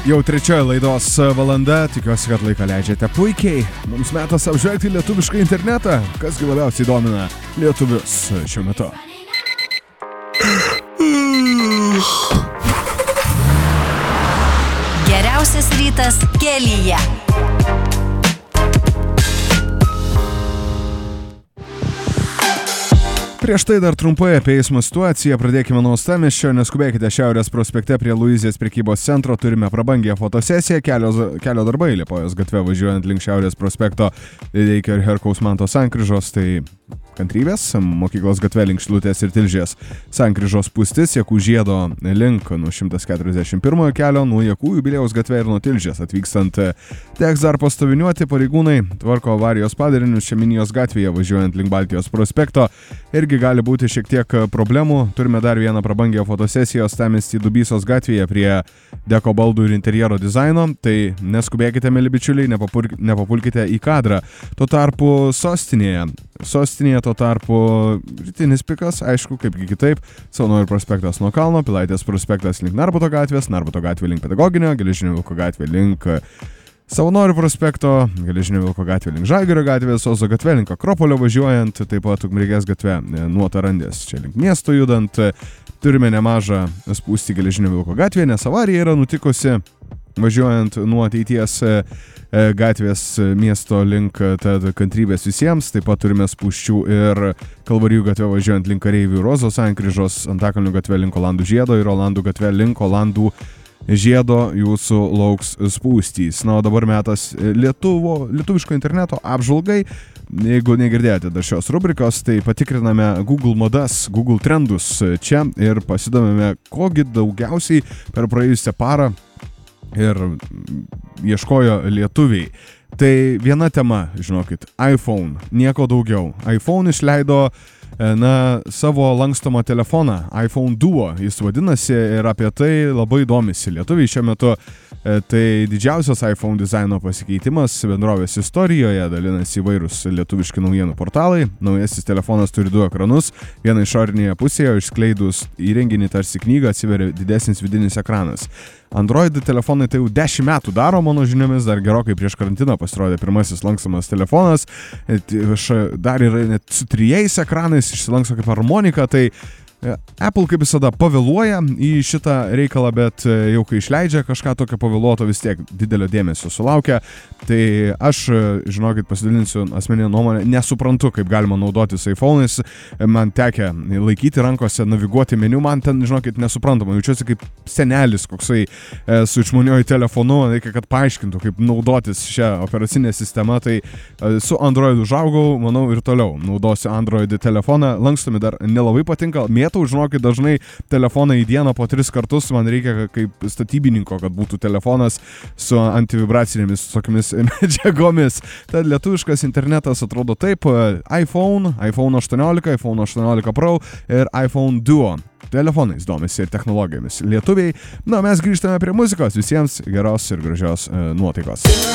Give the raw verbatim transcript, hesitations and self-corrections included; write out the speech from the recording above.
Jau trečioji laidos valanda, tikiuosi, kad laiką leidžiate puikiai. Mums metas apžvelgti lietuvišką internetą, kasgi labiausiai domina lietuvius šiuo metu. Geriausias rytas kelyje. Prieš tai dar trumpai apie eismo situaciją. Pradėkime nuo uostamiesčio. Neskubėkite, Šiaurės prospekte prie Luizės prekybos centro turime prabangią fotosesiją. Kelio, kelio darbai Liepojos gatve važiuojant link Šiaurės prospekto Lideikio ir Herkaus Manto sankryžos. Tai kantrybės, mokyklos gatve link Šilutės ir Tilžės sankryžos spūstis, Jakų žiedo link nuo šimtas keturiasdešimt pirmojo kelio, nuo Jakų jubiliejaus gatve ir nuo Tilžės atvykstant teks dar pastoviniuoti. Pareigūnai tvarko avarijos padarinius Šeminijos gatvėje važiuojant link Baltijos prospekto. Irgi gali būti šiek tiek problemų. Turime dar vieną prabangią fotosesiją uostamiesty Dubysos gatvėje prie deko baldų ir interjero dizaino. Tai neskubėkite, mėly bičiuliai, nepapul- nepapulkite į kadrą. Tuo tarpu sostinėje Sostinėje tuo tarpu rytinis pikas, aišku, kaipgi kitaip, Savanorių prospektas nuo Kalno, Pilaitės prospektas link Narbuto gatvės, Narbuto gatvė link Pedagoginio, Geležinio vilko gatvė link Savanorių prospekto, Geležinio vilko gatvė link Žalgirio gatvės, Ozo gatvė link Akropolio važiuojant, taip pat Ukmergės gatvė nuo Tarandės čia link miesto judant. Turime nemažą spūstį Geležinio vilko gatvėje, nes avarija yra nutikusi važiuojant nuo Ateities gatvės miesto link, tad kantrybės visiems. Taip pat turime spūsčių ir Kalvarijų gatvė važiuojant link Kareivių ir Ozo sankryžos, Antakalnio gatvė link Olandų žiedo ir Olandų gatvė link Olandų žiedo jūsų lauks spūstys. Na, o dabar metas lietuvo, lietuviško interneto apžvalgai. Jeigu negirdėjote dar šios rubrikos, tai patikriname Google madas, Google trendus čia ir pasidomėme, kogi daugiausiai per praėjusią parą ir ieškojo lietuviai. Tai viena tema, žinokit, iPhone, nieko daugiau. iPhone išleido na, savo lankstomą telefoną, iPhone Duo, jis vadinasi, ir apie tai labai domisi lietuviai šiuo metu. Tai didžiausias iPhone dizaino pasikeitimas bendrovės istorijoje, dalinasi įvairūs lietuviški naujienų portalai. Naujasis telefonas turi du ekranus, vieną išorinėje pusėje, išskleidus įrenginį tarsi knygą atsiveria didesnis vidinis ekranas. Android telefonai tai jau dešimt metų daro, mano žiniomis, dar gerokai prieš karantiną pasirodė pirmasis lankstomas telefonas. Dar yra net su trijais ekranais, išsilanksto kaip harmonika, tai Apple kaip visada pavėluoja į šitą reikalą, bet jau kai išleidžia kažką tokio pavėluoto, vis tiek didelio dėmesio sulaukia. Tai aš, žinokit, pasidalinsiu asmeninę nuomonę, nesuprantu, kaip galima naudotis iPhone'ais. Man tekia laikyti rankose, naviguoti meniu, man ten, žinokit, nesuprantama. Jaučiuosi kaip senelis koksai su išmaniuoju telefonu, reikia, kad paaiškintų, kaip naudotis šią operacinę sistemą. Tai su Android užaugau, manau, ir toliau naudosiu Android telefoną. Lankstomi dar nelabai patinka. Mėtau, žinokit, dažnai telefoną į dieną po tris kartus. Man reikia kaip statybininko, kad būtų telefonas su antivibracinėmis tokiamis medžiagomis. Tad lietuviškas internetas atrodo taip: iPhone, iPhone aštuoniolika, iPhone aštuoniolika Pro ir iPhone Duo. Telefonais domisi ir technologijomis lietuviai. Na, mes grįžtame prie muzikos. Visiems geros ir gražios e, nuotaikos.